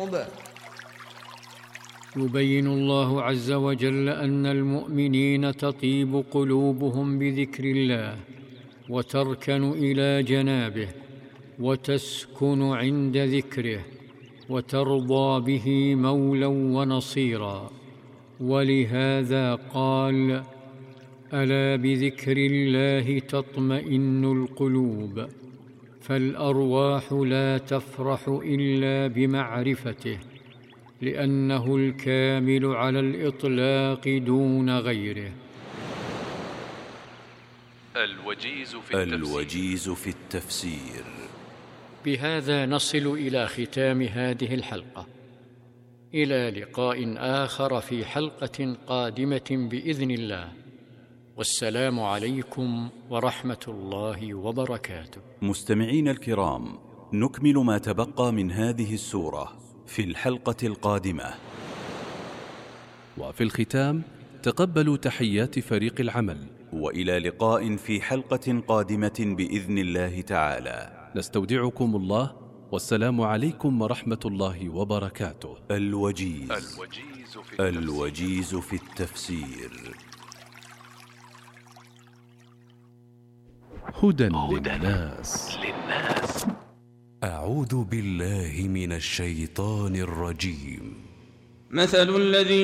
القلوب. يبين الله عز وجل أن المؤمنين تطيب قلوبهم بذكر الله وتركن إلى جنابه وتسكن عند ذكره وترضى به مولا ونصيرا. ولهذا قال: ألا بذكر الله تطمئن القلوب. فالأرواح لا تفرح إلا بمعرفته، لأنه الكامل على الإطلاق دون غيره. الوجيز في التفسير. بهذا نصل إلى ختام هذه الحلقة. إلى لقاء آخر في حلقة قادمة بإذن الله، والسلام عليكم ورحمة الله وبركاته. مستمعين الكرام، نكمل ما تبقى من هذه السورة في الحلقة القادمة. وفي الختام تقبلوا تحيات فريق العمل، وإلى لقاء في حلقة قادمة بإذن الله تعالى. نستودعكم الله، والسلام عليكم ورحمة الله وبركاته. الوجيز في التفسير. هدى للناس. أعوذ بالله من الشيطان الرجيم. مثل الذي